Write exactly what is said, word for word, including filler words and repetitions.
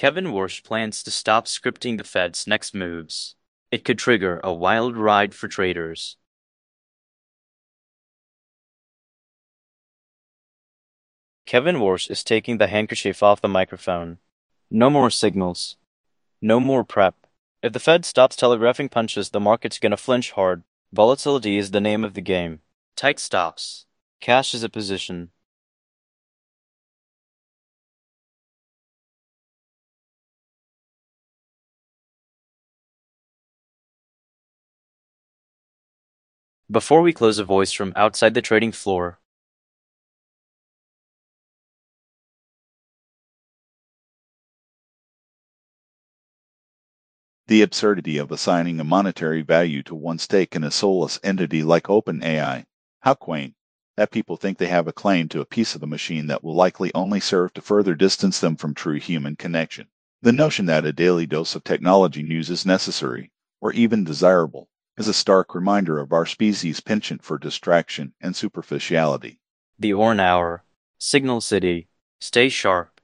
Kevin Warsh plans to stop scripting the Fed's next moves. It could trigger a wild ride for traders. Kevin Warsh is taking the handkerchief off the microphone. No more signals. No more prep. If the Fed stops telegraphing punches, the market's gonna flinch hard. Volatility is the name of the game. Tight stops. Cash is a position. Before we close, a voice from outside the trading floor. The absurdity of assigning a monetary value to one's stake in a soulless entity like OpenAI. How quaint that people think they have a claim to a piece of the machine that will likely only serve to further distance them from true human connection. The notion that a daily dose of technology news is necessary, or even desirable, is a stark reminder of our species' penchant for distraction and superficiality. The Orn Hour. Signal City. Stay sharp.